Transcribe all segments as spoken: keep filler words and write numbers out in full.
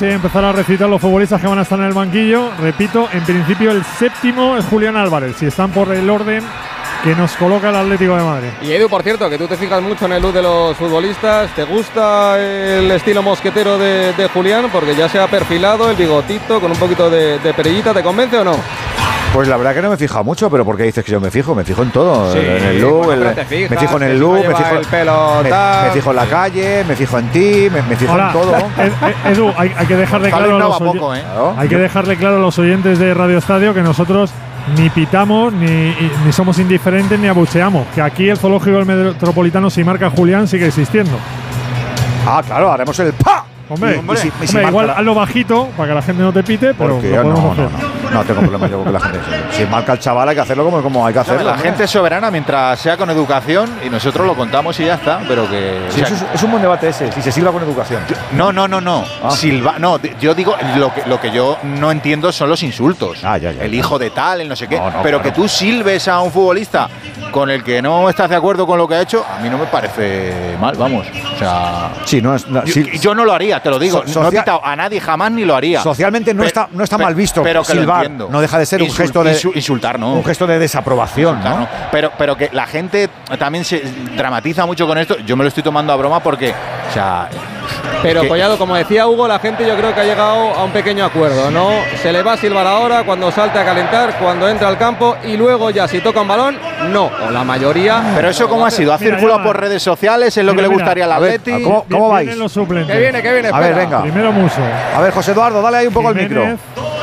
y empezar a recitar los futbolistas que van a estar en el banquillo. Repito, en principio el séptimo es Julián Álvarez, si están por el orden que nos coloca el Atlético de Madrid. Y Edu, por cierto, que tú te fijas mucho en el look de los futbolistas, ¿te gusta el estilo mosquetero de, de Julián? Porque ya se ha perfilado el bigotito con un poquito de, de perillita, ¿te convence o no? Pues la verdad que no me he fijado mucho, pero ¿por qué dices que yo me fijo? Me fijo en todo, sí, en el look, bueno, el, fijas, me fijo en el look, me fijo, el pelo, me, tal, me fijo en la calle, me fijo en ti, me, me fijo Ahora, en todo. Edu, hay, hay que dejarle claro a los poco, ¿eh? Hay que dejarle claro a los oyentes de Radio Estadio que nosotros ni pitamos, ni, ni somos indiferentes, ni abucheamos. Que aquí el zoológico del Metropolitano, si marca Julián, sigue existiendo. Ah, claro, haremos el ¡pa! Hombre, y, hombre, y si, y si hombre igual marca, hazlo bajito para que la gente no te pite, pero porque lo podemos no, hacer. no, no, no tengo problema yo con que la gente. Si marca el chaval hay que hacerlo como, como hay que hacerlo. No, la ¿no? gente es soberana mientras sea con educación y nosotros lo contamos y ya está, pero que… Sí, o sea, eso es, es un buen debate ese, si se silba con educación. Yo, no, no, no, no. Ah. Silba, no, yo digo, lo que, lo que yo no entiendo son los insultos. Ah, ya, ya, el ya. hijo de tal, el no sé qué. No, no, pero claro. que tú silbes a un futbolista con el que no estás de acuerdo con lo que ha hecho, a mí no me parece mal, vamos. O sea… Sí, no es… No, yo, sí, yo no lo haría, te lo digo. So, no he quitado a nadie jamás ni lo haría. Socialmente no pero, está, no está pero, mal visto pero que silbar, no deja de ser Insult, un gesto de… Insu, insultar, ¿no? Un gesto de desaprobación, insultar, ¿no? ¿no? Pero, pero que la gente también se dramatiza mucho con esto. Yo me lo estoy tomando a broma porque… O sea… Pero que, Collado, como decía Hugo, la gente yo creo que ha llegado a un pequeño acuerdo, ¿no? Se le va a silbar ahora cuando salte a calentar, cuando entra al campo y luego ya si toca un balón, no, o la mayoría. Pero eso cómo ha sido, ha circulado por redes sociales, es lo mira, que le mira, gustaría al Atleti. ¿Cómo, cómo vais? Vienen los suplentes. Que viene, que viene. A ver, venga. Primero Muso. A ver, José Eduardo, dale ahí un poco Jiménez, el micro.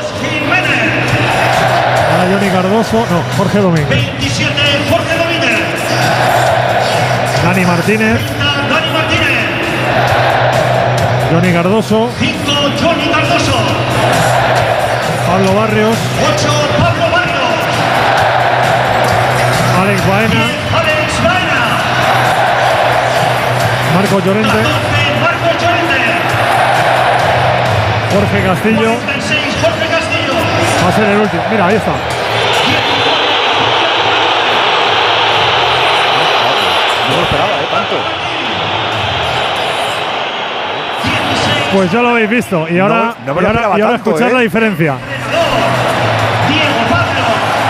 Ahora Johnny Cardoso, no, Jorge Domínguez. veintisiete, Jorge Domínguez. Dani Martínez. Dani Martínez. Johnny Cardoso. cinco, Johnny Cardoso. Pablo Barrios. ocho, Pablo Barrios. Alex Baena. Alex Baena. Marco Llorente. catorce, Marco Llorente. Jorge Castillo. cuarenta y seis, Jorge Castillo. Va a ser el último. Mira, ahí está. No lo esperaba, ¿eh? Tanto. Pues ya lo habéis visto. Y ahora, No, no me y lo ahora, esperaba y ahora tanto, escuchar ¿eh? la diferencia. Diego Pablo.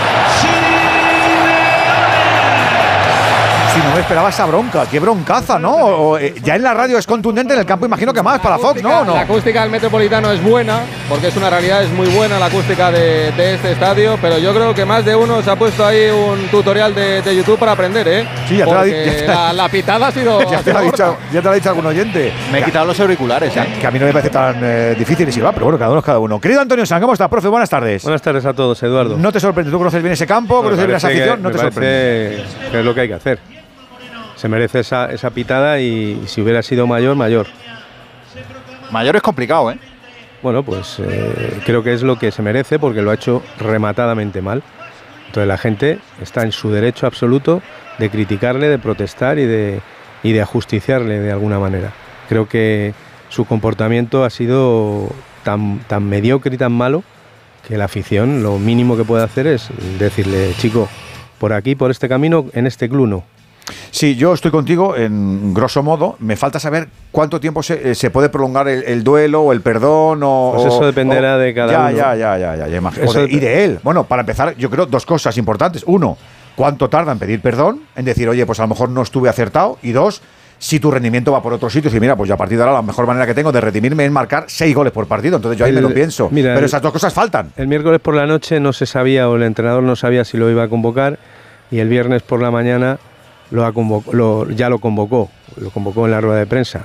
Si no me esperaba esa bronca, qué broncaza, ¿no? O, eh, ya en la radio es contundente, en el campo imagino que más para Fox, ¿no? ¿O no? La acústica del Metropolitano es buena, porque es una realidad, es muy buena la acústica de, de este estadio, pero yo creo que más de uno se ha puesto ahí un tutorial de, de YouTube para aprender, ¿eh? Sí, ya te lo ha Porque di- ya te- la, la pitada ha sido… Ya te lo ha dicho, ya te lo ha dicho algún oyente. Me he quitado los auriculares, ¿eh? Que a mí no me parece tan eh, difícil y si va, pero bueno, cada uno es cada uno. Querido Antonio San, ¿cómo estás, profe? Buenas tardes. Buenas tardes a todos, Eduardo. No te sorprende, tú conoces bien ese campo, Me conoces bien esa parece afición, que- no te me sorprende. parece que es lo que hay que hacer. Se merece esa, esa pitada y si hubiera sido mayor, mayor. Mayor es complicado, ¿eh? Bueno, pues eh, creo que es lo que se merece porque lo ha hecho rematadamente mal. Entonces la gente está en su derecho absoluto de criticarle, de protestar y de, y de ajusticiarle de alguna manera. Creo que su comportamiento ha sido tan, tan mediocre y tan malo que la afición lo mínimo que puede hacer es decirle, chico, por aquí, por este camino, en este club no. Sí, yo estoy contigo en grosso modo. Me falta saber cuánto tiempo se, eh, se puede prolongar el, el duelo o el perdón o… Pues eso o- dependerá o- de cada ya, uno. Ya, ya, ya, ya, ya, imagino. Eso O de- dep- y de él. Bueno, para empezar, yo creo dos cosas importantes. Uno, cuánto tarda en pedir perdón, en decir, oye, pues a lo mejor no estuve acertado. Y dos, si tu rendimiento va por otro sitio, y decir, mira, pues ya a partir de ahora la mejor manera que tengo de redimirme es marcar seis goles por partido. Entonces yo ahí El- me lo pienso. mira, Pero el- esas dos cosas faltan. El miércoles por la noche no se sabía o el entrenador no sabía si lo iba a convocar y el viernes por la mañana lo ha convoc- lo- ya lo convocó, lo convocó en la rueda de prensa.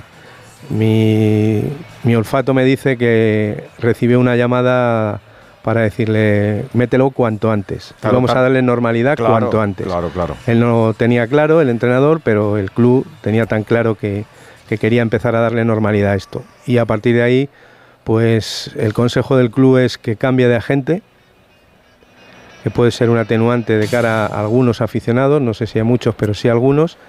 Mi, mi olfato me dice que recibió una llamada para decirle, mételo cuanto antes. Claro, Vamos claro. a darle normalidad Claro, cuanto antes. claro, claro. Él no tenía claro, el entrenador, pero el club tenía tan claro que, que quería empezar a darle normalidad a esto. Y a partir de ahí, pues el consejo del club es que cambie de agente, que puede ser un atenuante de cara a algunos aficionados, no sé si a muchos, pero sí a algunos,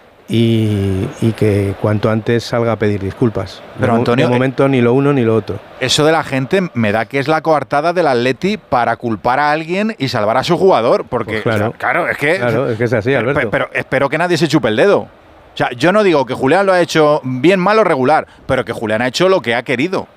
y, y que cuanto antes salga a pedir disculpas. Pero, de, mo- Antonio, de momento ni lo uno ni lo otro. Eso de la gente me da que es la coartada del Atleti para culpar a alguien y salvar a su jugador. Porque, Pues claro. o sea, claro, es que… Claro, es que es así, Alberto. Pero, pero espero que nadie se chupe el dedo. O sea, yo no digo que Julián lo ha hecho bien, mal o regular, pero que Julián ha hecho lo que ha querido.